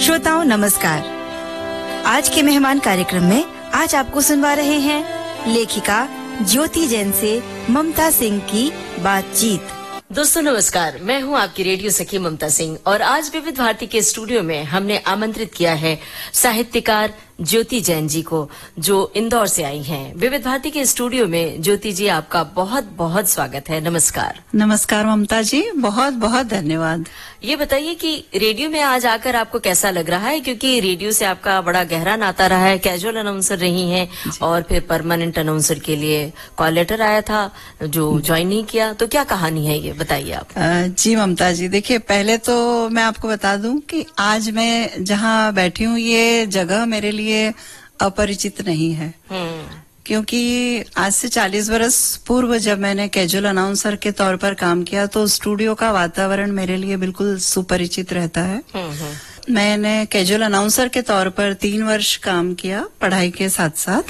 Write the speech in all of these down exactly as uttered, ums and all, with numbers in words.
श्रोताओं नमस्कार। आज के मेहमान कार्यक्रम में आज आपको सुनवा रहे हैं लेखिका ज्योति जैन से ममता सिंह की बातचीत। दोस्तों नमस्कार, मैं हूं आपकी रेडियो सखी ममता सिंह और आज विविध भारती के स्टूडियो में हमने आमंत्रित किया है साहित्यकार ज्योति जैन जी को, जो इंदौर से आई हैं। विविध भारती के स्टूडियो में ज्योति जी, आपका बहुत बहुत स्वागत है। नमस्कार। नमस्कार ममता जी, बहुत बहुत धन्यवाद। ये बताइए कि रेडियो में आज आकर आपको कैसा लग रहा है, क्योंकि रेडियो से आपका बड़ा गहरा नाता रहा है। कैजुअल अनाउंसर रही हैं और फिर परमानेंट अनाउंसर के लिए कॉल लेटर आया था जो ज्वाइन नहीं किया, तो क्या कहानी है ये बताइए आप। जी ममता जी, देखिए पहले तो मैं आपको बता दूं कि आज मैं जहाँ बैठी हूँ ये जगह मेरे लिए अपरिचित नहीं है, क्योंकि आज से चालीस वर्ष पूर्व जब मैंने कैजुअल अनाउंसर के तौर पर काम किया तो स्टूडियो का वातावरण मेरे लिए बिल्कुल सुपरिचित रहता है। मैंने कैजुअल अनाउंसर के तौर पर तीन वर्ष काम किया पढ़ाई के साथ साथ,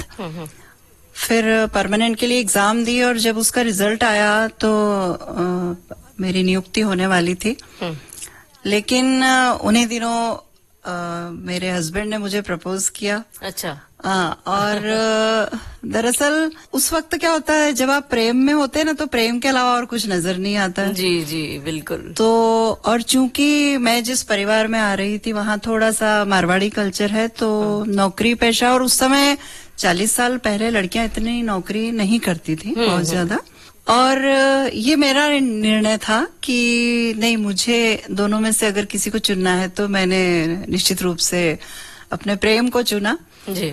फिर परमानेंट के लिए एग्जाम दी और जब उसका रिजल्ट आया तो आ, मेरी नियुक्ति होने वाली थी, लेकिन उन्हीं दिनों आ, मेरे हस्बैंड ने मुझे प्रपोज किया। अच्छा। आ, और दरअसल उस वक्त क्या होता है, जब आप प्रेम में होते हैं ना तो प्रेम के अलावा और कुछ नजर नहीं आता है। जी जी बिल्कुल। तो और चूंकि मैं जिस परिवार में आ रही थी वहाँ थोड़ा सा मारवाड़ी कल्चर है, तो नौकरी पेशा, और उस समय चालीस साल पहले लड़कियां इतनी नौकरी नहीं करती थी बहुत ज्यादा, और ये मेरा निर्णय था कि नहीं, मुझे दोनों में से अगर किसी को चुनना है तो मैंने निश्चित रूप से अपने प्रेम को चुना जी।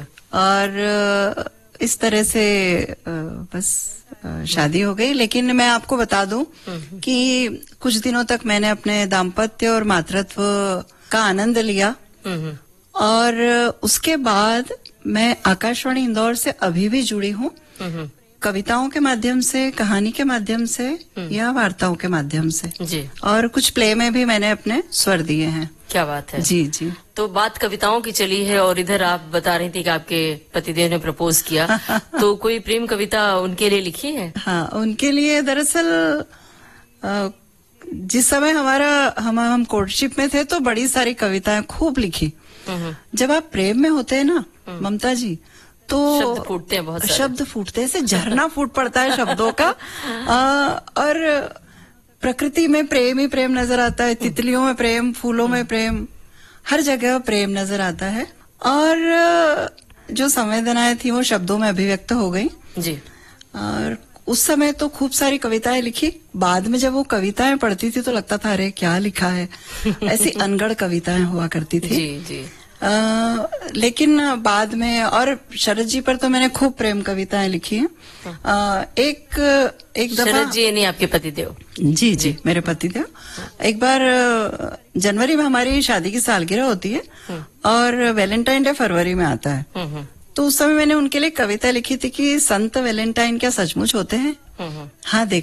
और इस तरह से बस शादी हो गई। लेकिन मैं आपको बता दूं कि कुछ दिनों तक मैंने अपने दाम्पत्य और मातृत्व का आनंद लिया, और उसके बाद मैं आकाशवाणी इंदौर से अभी भी जुड़ी हूँ, कविताओं के माध्यम से, कहानी के माध्यम से या वार्ताओं के माध्यम से जी। और कुछ प्ले में भी मैंने अपने स्वर दिए हैं। क्या बात है। जी जी। तो बात कविताओं की चली है और इधर आप बता रही थी कि आपके पतिदेव ने प्रपोज किया, तो कोई प्रेम कविता उनके लिए लिखी है? हाँ, उनके लिए दरअसल जिस समय हमारा हम हम कोर्टशिप में थे तो बड़ी सारी कविताएं खूब लिखी। जब आप प्रेम में होते हैं ना ममता जी, तो शब्द फूटते हैं, बहुत सारे शब्द फूटते हैं, ऐसे झरना फूट पड़ता है शब्दों का। आ, और प्रकृति में प्रेम ही प्रेम नजर आता है, तितलियों में प्रेम, फूलों में प्रेम, हर जगह प्रेम नजर आता है। और जो संवेदनाएं थी वो शब्दों में अभिव्यक्त हो गई जी। और उस समय तो खूब सारी कविताएं लिखी। बाद में जब वो कविताएं पढ़ती थी तो लगता था अरे क्या लिखा है, ऐसी अनगढ़ कविताएं हुआ करती थी। जी जी। आ, लेकिन बाद में, और शरद जी पर तो मैंने खूब प्रेम कविताएं लिखी हैं। आ, एक एक दफा शरद जी नहीं, आपके पतिदेव? जी जी, मेरे पतिदेव। एक बार जनवरी में हमारी शादी की सालगिरह होती है और वैलेंटाइन डे फरवरी में आता है, तो उस समय मैंने उनके लिए कविता लिखी थी कि संत वैलेंटाइन क्या सचमुच होते हैं? हाँ,